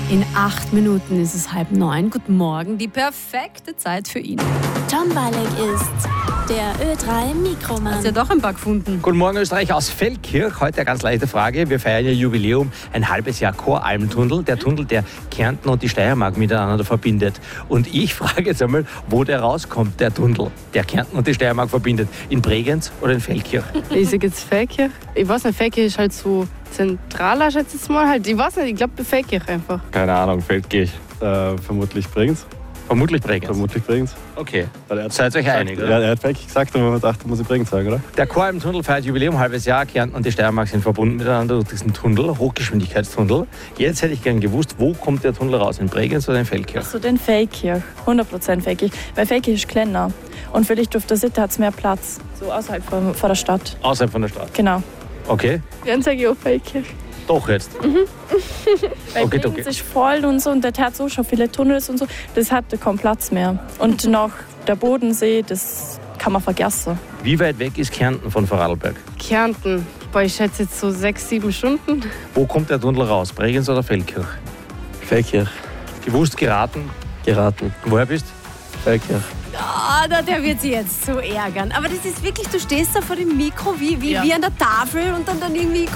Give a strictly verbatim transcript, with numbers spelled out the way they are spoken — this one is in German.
In acht Minuten ist es halb neun. Guten Morgen, die perfekte Zeit für ihn. Tom Balek ist der Ö drei Mikroman. Hast ja doch ein paar gefunden. Guten Morgen Österreich aus Feldkirch. Heute eine ganz leichte Frage. Wir feiern ja Jubiläum, ein halbes Jahr Choralmtunnel. Der Tunnel, der Kärnten und die Steiermark miteinander verbindet. Und ich frage jetzt einmal, wo der rauskommt, der Tunnel, der Kärnten und die Steiermark verbindet. In Bregenz oder in Feldkirch? Ich sage jetzt Feldkirch. Ich weiß nicht, Feldkirch ist halt so zentraler, schätze ich jetzt mal. Halt. Ich weiß nicht, ich glaube Feldkirch einfach. Keine Ahnung, Feldkirch. Äh, vermutlich Bregenz. Vermutlich Bregenz. Vermutlich Bregenz. Okay, Weil er hat seid ihr euch gesagt, einig, ja, oder? er hat Feldkirch gesagt, aber man dachte, muss ich Bregenz sagen, oder? Der Choralmtunnel feiert Jubiläum, halbes Jahr. Kärnten und die Steiermark sind verbunden miteinander durch diesen Tunnel, Hochgeschwindigkeitstunnel. Jetzt hätte ich gern gewusst, wo kommt der Tunnel raus? In Bregenz oder in Feldkirch? So den Feldkirch, hundert Prozent Feldkirch. Weil Feldkirch ist kleiner und vielleicht auf der Sitte hat es mehr Platz, so außerhalb von, von der Stadt. Außerhalb von der Stadt. Genau. Okay, Dann sage ich auch Feldkirch. doch jetzt. Weil Okay, Bregenz okay. ist voll und so und der hat so schon viele Tunnels und so, das hat kaum Platz mehr. Und noch der Bodensee, das kann man vergessen. Wie weit weg ist Kärnten von Vorarlberg? Kärnten. Boah, ich schätze jetzt so sechs, sieben Stunden. Wo kommt der Tunnel raus? Bregenz oder Feldkirch? Feldkirch. Gewusst, geraten. Geraten. Woher bist Feldkirch. Ah, da, der wird sich jetzt so ärgern. Aber das ist wirklich, du stehst da vor dem Mikro wie, wie, Ja. wie an der Tafel und dann, dann irgendwie